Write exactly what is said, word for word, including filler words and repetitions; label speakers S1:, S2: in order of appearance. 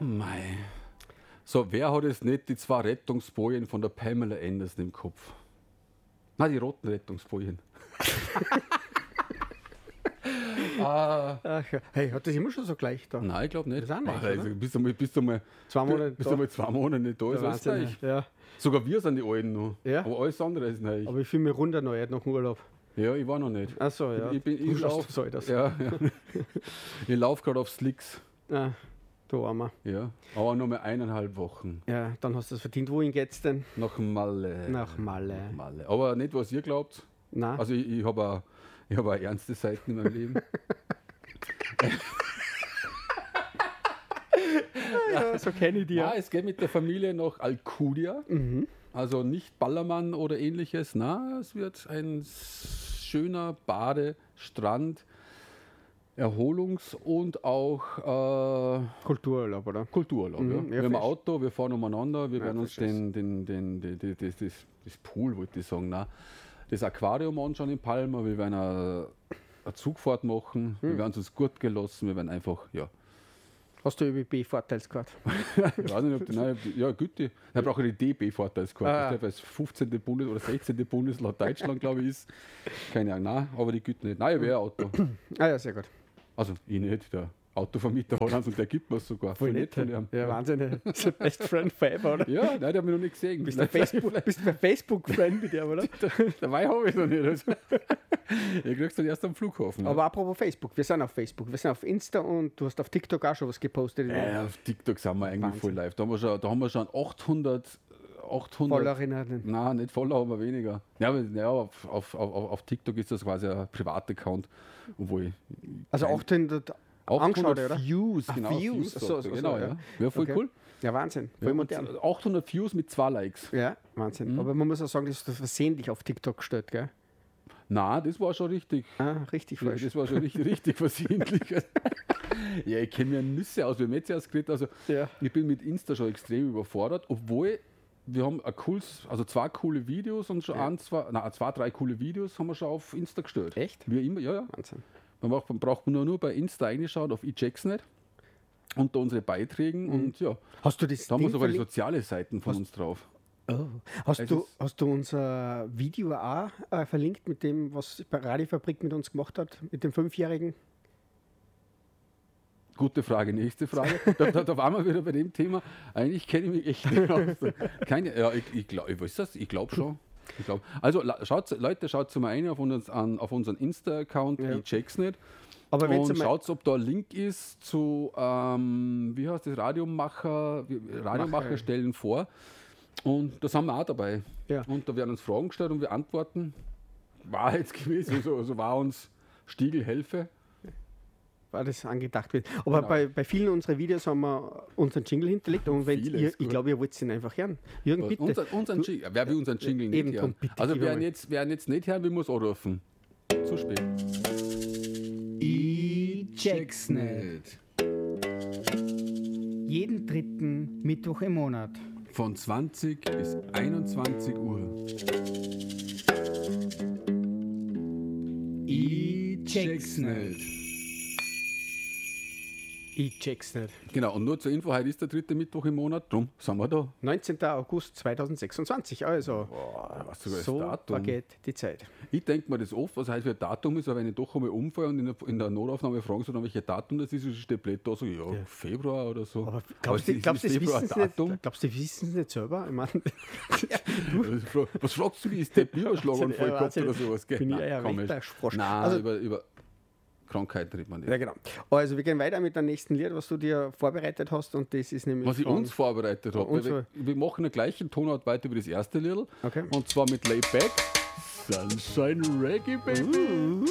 S1: Mei. So, wer hat jetzt nicht die zwei Rettungsbojen von der Pamela Anderson im Kopf? Nein, die roten Rettungsbojen.
S2: ah. Ach ja. Hey, hat das immer schon so gleich da?
S1: Nein, ich glaube nicht.
S2: Das ist auch nicht,
S1: Ach, also, bist du mal, bist du mal
S2: zwei Monate
S1: bist du mal zwei Monate nicht da, ist alles gleich.
S2: Ja.
S1: Sogar wir sind die Alten noch.
S2: Ja.
S1: Aber alles andere ist neu.
S2: Aber ich fühle mich runter nach dem Urlaub.
S1: Ja, ich war noch nicht.
S2: Ach so, ja.
S1: Ich, ich, bin, ich lauf,
S2: soll das.
S1: Ja, ja. Ich laufe gerade auf Slicks.
S2: Ah, du Armer.
S1: Ja, aber nur mehr eineinhalb Wochen.
S2: Ja, dann hast du es verdient. Wohin geht's denn?
S1: Nach Malle.
S2: Nach Malle.
S1: Nach Malle. Aber nicht, was ihr glaubt.
S2: Nein.
S1: Also ich, ich habe auch, ich hab auch ernste Seiten in meinem Leben.
S2: Ja, so kenne ich die.
S1: Ja, es geht mit der Familie nach Alcudia.
S2: Mhm.
S1: Also nicht Ballermann oder ähnliches. Na, es wird ein schöner Bade-, Strand-, Erholungs- und auch äh,
S2: Kultururlaub, oder?
S1: Kultururlaub.
S2: Mhm,
S1: Ja.
S2: ja,
S1: Wir haben ein
S2: frisch.
S1: Auto, wir fahren umeinander, wir
S2: Ja,
S1: werden uns
S2: frisch ist.
S1: den, den, den, den, den, das, das, das Pool, wollte ich sagen, nein, das Aquarium anschauen in Palma, wir werden eine, eine Zugfahrt machen, wir werden uns gut gelassen, wir werden einfach, ja.
S2: Hast du Ö B B-Vorteilskarte?
S1: Ich weiß nicht, ob die, nein, ob die, ja, Güte. Da brauche ich die D B-Vorteilskarte.
S2: Ah.
S1: Das ist das fünfzehnte Bundes- oder sechzehnte Bundesland Deutschland, glaube ich, ist. Keine Ahnung, nein, aber die Güte nicht. Nein, ich wäre ein Auto.
S2: Ah ja, sehr gut.
S1: Also, ich nicht, der Autovermieter hat eins und der gibt mir es sogar.
S2: Voll nett.
S1: von ihm.
S2: Ja, Wahnsinn. Das ist der Best Friend forever, oder?
S1: Ja, nein, der hat mich noch nicht gesehen.
S2: Bist du Facebook, bist du bei Facebook-Friend mit dem, oder?
S1: Dabei habe ich noch nicht. Also. Ihr kriegst dann erst am Flughafen.
S2: Aber apropos Facebook, wir sind auf Facebook, wir sind auf Insta und du hast auf TikTok auch schon was gepostet.
S1: ja. Ja, auf TikTok sind wir eigentlich
S2: Wahnsinn.
S1: voll live. Da haben wir schon, da haben wir schon achthundert, achthundert
S2: Followerinnen.
S1: Nein, nicht Follower, aber weniger. Ja, aber, ja, auf, auf, auf, auf TikTok ist das quasi ein Privataccount. Obwohl ich,
S2: Also achthundert angeschaut, oder?
S1: Views,
S2: Ach,
S1: genau.
S2: Views,
S1: Views
S2: so,
S1: sagt er,
S2: so,
S1: genau,
S2: so,
S1: ja.
S2: ja.
S1: Wäre voll
S2: Okay.
S1: cool.
S2: Ja, Wahnsinn. Voll
S1: Ja,
S2: modern.
S1: achthundert Views mit zwei Likes.
S2: Ja, Wahnsinn. Aber man muss auch sagen, dass du versehentlich auf TikTok gestellt, gell?
S1: Nein, das war schon richtig.
S2: Ah, richtig falsch.
S1: Das war schon richtig, richtig versehentlich. Ja, ich kenne mir Nüsse aus. Wir haben jetzt erst geredet, also
S2: Ja.
S1: ich bin mit Insta schon extrem überfordert, obwohl wir haben ein cooles, also zwei coole Videos und schon
S2: Ja.
S1: ein, zwei, nein, zwei, drei coole Videos haben wir schon auf Insta gestellt.
S2: Echt?
S1: Wie immer, ja, ja.
S2: Wahnsinn.
S1: Man braucht, man braucht nur, nur bei Insta reinschauen, auf iChecksnet, unter unsere Beiträgen und ja,
S2: Hast du das
S1: da haben wir
S2: Ding
S1: sogar die
S2: verlinkt?
S1: soziale Seiten von
S2: Hast-
S1: uns drauf.
S2: Oh. Hast,
S1: Es
S2: du,
S1: ist-
S2: hast du unser Video auch äh, verlinkt mit dem, was die Radiofabrik mit uns gemacht hat, mit dem Fünfjährigen?
S1: Gute Frage, nächste Frage. Da, da, da waren wir wieder bei dem Thema. Eigentlich kenne ich mich echt nicht aus. Keine, ja, ich, ich glaube, was ist das? Ich glaube schon. Ich glaub. Also la- schaut, Leute, schaut mal rein auf, uns, an, auf unseren Insta-Account,
S2: Ja.
S1: ich check's nicht.
S2: Aber wenn
S1: Und
S2: mal
S1: schaut, ob da ein Link ist zu, ähm, wie heißt das, Radiomacher, wie- Radiomacher
S2: Macher.
S1: stellen vor. Und da sind wir auch dabei.
S2: Ja.
S1: Und da werden uns Fragen gestellt und wir antworten. War jetzt gewesen, also, also war uns Stiegel helfe.
S2: war das angedacht wird. Aber
S1: Genau.
S2: bei, bei vielen unserer Videos haben wir unseren Jingle hinterlegt und wenn
S1: Viele
S2: ihr,
S1: ist
S2: ich
S1: gut.
S2: glaube, ihr wollt ihn einfach hören. Jürgen, bitte.
S1: Unser, unseren
S2: Du-
S1: Jingle, wer will unseren Jingle nicht
S2: eben drum,
S1: hören?
S2: bitte,
S1: Also
S2: gib
S1: wer
S2: einmal.
S1: jetzt, wer jetzt nicht hören will, muss anrufen. Zu spät.
S2: Ich check's nicht. Jeden dritten Mittwoch im Monat.
S1: Von zwanzig bis einundzwanzig Uhr.
S2: Ich check's nicht. Ich check's nicht.
S1: Genau, und nur zur Info, heute ist der dritte Mittwoch im Monat, drum sind wir da.
S2: neunzehnten August zweitausendsechsundzwanzig, also
S1: Boah, was sogar
S2: so
S1: das Datum.
S2: vergeht die Zeit.
S1: Ich denke mir das oft, was heute für ein Datum ist, aber wenn ich doch einmal umfahre und in der, in der Notaufnahme fragen soll, welches Datum das ist, ist steht blöd da so, ja,
S2: Ja.
S1: Februar oder so.
S2: Aber glaubst du,
S1: es ist
S2: glaubst, du, das
S1: Februar
S2: wissen sie
S1: Datum.
S2: nicht, glaubst du, die wissen es nicht selber? Ich meine,
S1: Was fra- Was fragst du mich? Ist der Bierschlaganfall
S2: Ja,
S1: gehabt
S2: Wahnsinn.
S1: oder sowas? Gell?
S2: Bin ich
S1: Nein,
S2: ja
S1: komisch.
S2: rechter Frosch.
S1: Nein,
S2: Also-
S1: über, über Krankheiten redet man nicht.
S2: ja genau. Also wir gehen weiter mit dem nächsten Lied, was du dir vorbereitet hast und das ist nämlich
S1: Was ich
S2: von-
S1: uns vorbereitet habe.
S2: Uns-
S1: Wir, wir machen in der gleichen Tonart weiter wie das erste Lied.
S2: Okay.
S1: Und zwar mit Layback. Sunshine Reggae, Baby.